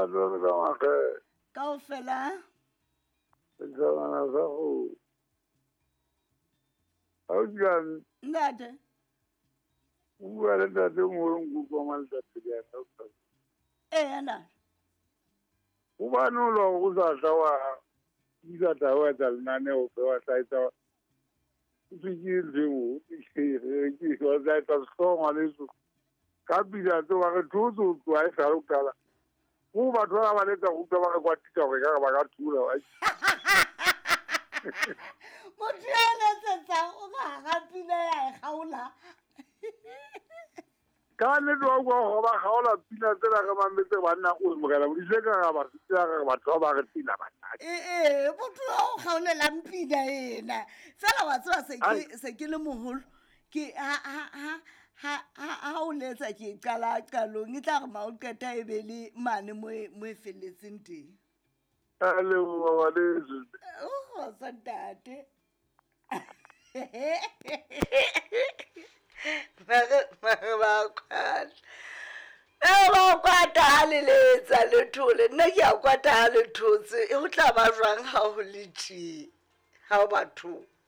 lo ka maga kaofela tsana sa go aujan ntate bua le tate mo go go mal tate ya ta ntate o ba no lo go sa tsawa ida tawa tsa nane o ba sa ita Pigi Liu, he was at a song on his Capita to a tutu to I shall tell. Who but what I let the Utama got to about two. Motlhale tsa o ga gapile ya gaola Can't let go over how a pina tell a man with the one now. We said about trouble at Pina. motho o gaolela mpina ena fela wa tswa se ke le moholo ke ha o letsa ke qala qalong e tla re ma o qeta e be le mane mo e felletseng teng Hello, what is it? o sa tate ba kwata ha le letsa le thole nna ke a kwata ha le thotse e ho tla ba jwang ha ho le tee ha o batho